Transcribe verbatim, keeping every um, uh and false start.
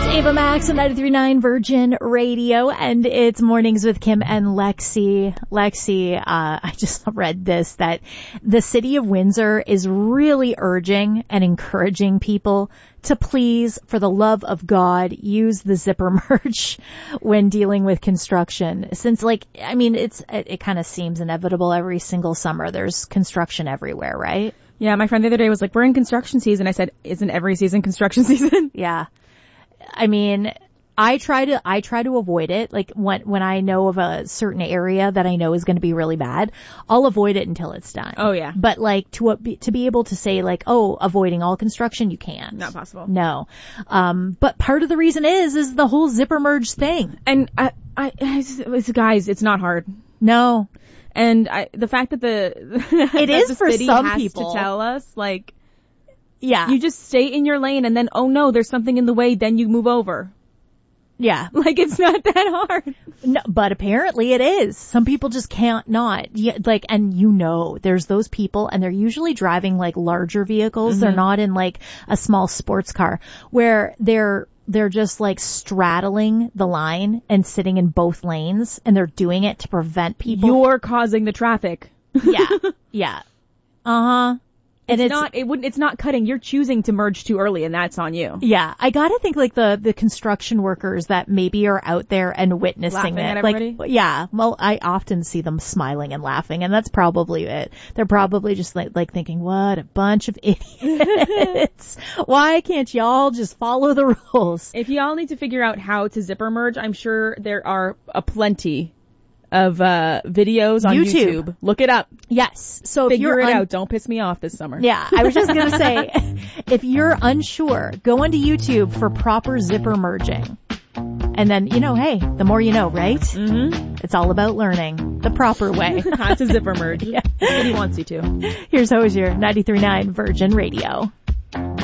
Ava Max on ninety-three point nine Virgin Radio, and it's Mornings with Kim and Lexi. Lexi, uh, I just read this, that the city of Windsor is really urging and encouraging people to please, for the love of God, use the zipper merge when dealing with construction. Since, like, I mean, it's, it, it kind of seems inevitable every single summer. There's construction everywhere, right? Yeah, my friend the other day was like, we're in construction season. I said, isn't every season construction season? Yeah. I mean, I try to, I try to avoid it. Like when, when I know of a certain area that I know is going to be really bad, I'll avoid it until it's done. Oh yeah. But like to, to be able to say like, oh, avoiding all construction, you can't. Not possible. No. Um, but part of the reason is, is the whole zipper merge thing. And I, I, it's, guys, it's not hard. No. And I, the fact that the, it that is the for city some has people to tell us, like, yeah, you just stay in your lane and then, oh no, there's something in the way, then you move over. Yeah. Like, it's not that hard. No, but apparently it is. Some people just can't not. Yeah, like, and you know, there's those people, and they're usually driving like larger vehicles. Mm-hmm. They're not in like a small sports car, where they're, they're just like straddling the line and sitting in both lanes, and they're doing it to prevent people. You're causing the traffic. Yeah. Yeah. Uh-huh. And it's, it's not, it wouldn't, it's not cutting. You're choosing to merge too early, and that's on you. Yeah. I gotta think like the, the construction workers that maybe are out there and witnessing laughing it. At everybody? Like, yeah. Well, I often see them smiling and laughing, and that's probably it. They're probably just like, like thinking, what a bunch of idiots. Why can't y'all just follow the rules? If y'all need to figure out how to zipper merge, I'm sure there are a plenty of uh videos on YouTube. YouTube. Look it up. Yes. So if Figure you're it un- out. Don't piss me off this summer. Yeah, I was just gonna say, if you're unsure, go onto YouTube for proper zipper merging. And then, you know, hey, the more you know, right? Mm-hmm. It's all about learning the proper way. How to zipper merge. Yeah. He wants you to. Here's Hosier, ninety-three point nine Virgin Radio.